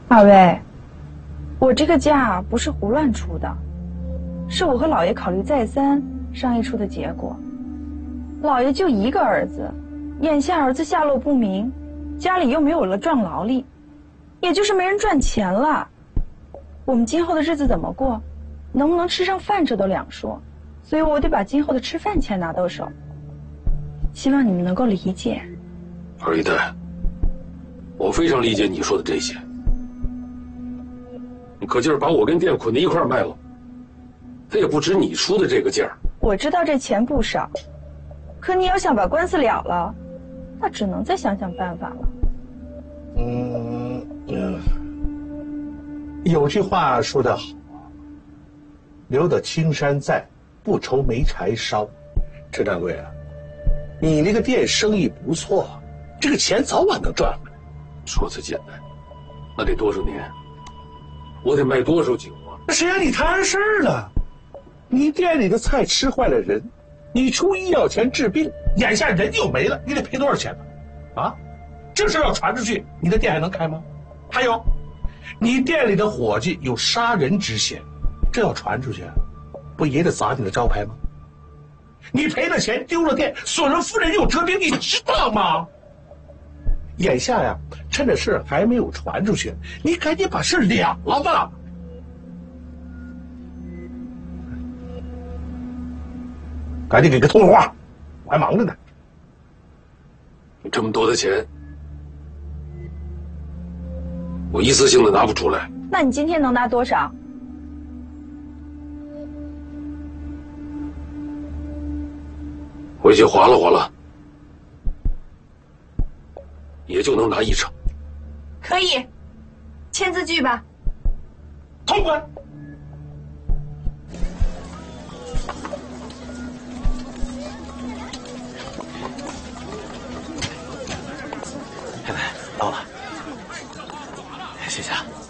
二位，我这个价不是胡乱出的，是我和老爷考虑再三商议出的结果。老爷就一个儿子，眼下儿子下落不明，家里又没有了壮劳力，也就是没人赚钱了。我们今后的日子怎么过，能不能吃上饭这都两说，所以我得把今后的吃饭钱拿到手。希望你们能够理解。 二姨太，我非常理解你说的这些。你可劲儿把我跟店捆在一块儿卖了，他也不值你出的这个价。 我知道这钱不少，可你要想把官司了了，那只能再想想办法了。 有句话说得好啊，留得青山在，不愁没柴烧。陈掌柜啊，你那个店生意不错，这个钱早晚能赚回来。 说辞简单，那得多少年？我得卖多少酒啊？ 那谁让你摊事儿了？你店里的菜吃坏了人，你出医药钱治病，眼下人又没了，你得赔多少钱呢？啊，这事要传出去，你的店还能开吗？还有，你店里的伙计有杀人之嫌，这要传出去，不也得砸你的招牌吗？你赔了钱丢了店，损了夫人又折兵，你知道吗？眼下呀，趁着事还没有传出去，你赶紧把事了了吧。赶紧给个通话，我还忙着呢。 这么多的钱，我一次性的拿不出来。 那你今天能拿多少？ 回去划拉划拉，也就能拿1成。 可以，签字据吧。 通关。 太太到了，谢谢啊。